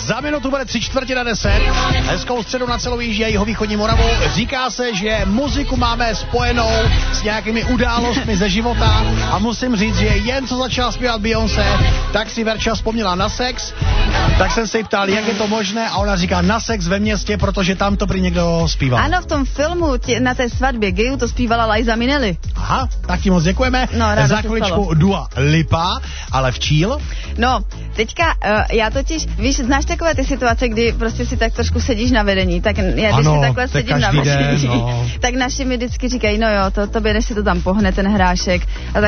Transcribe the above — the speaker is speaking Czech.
Za minutu bude 9:45. Hezkou středu na celou jižní a jihovýchodní Moravu. Říká se, že muziku máme spojenou s nějakými událostmi ze života a musím říct, že jen co začala zpívat Beyoncé, tak si Verča vzpomněla na sex. Tak jsem se jí ptal, jak je to možné, a ona říká na sex ve městě, protože tam to prý někdo zpíval. Ano, v tom filmu na té svatbě gayů to zpívala Liza Minnelli. Aha, tak ti moc děkujeme. No, za chviličku Dua Lipa, ale včíl. No, teďka já totiž, víš, znáš takové ty situace, kdy prostě si tak trošku sedíš na vedení, tak já když si takhle sedím na vedení, tak naši mi vždycky říkají, no jo, to by než si to tam pohne ten hrášek a tak